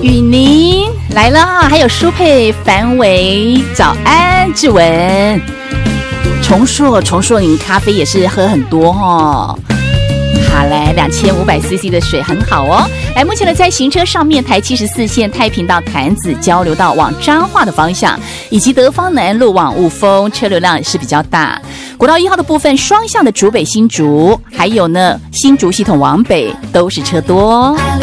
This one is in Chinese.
雨宁来了，还有舒佩、樊维，早安，志文，重硕，你咖啡也是喝很多哦。好来，2500cc 的水很好哦。来，目前呢，在行车上面，台74线太平到潭子交流道往彰化的方向，以及德芳南路往雾峰，车流量也是比较大。国道1号的部分，双向的竹北新竹，还有呢新竹系统往北都是车多哦。